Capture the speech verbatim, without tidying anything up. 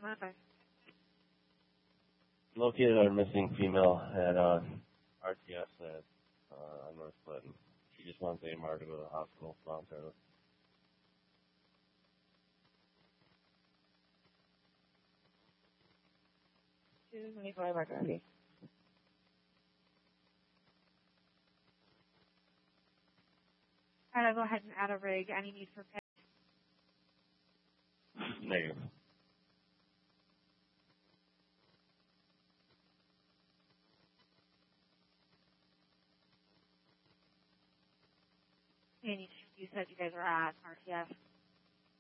Okay. Located our missing female at uh, R T S at uh, North Clinton. She just wants A M R to go to the hospital voluntarily. two twenty-five Mark Garvey. All right, I'll go ahead and add a rig. Any need for pay? Negative. And you, you said you guys are at R T S.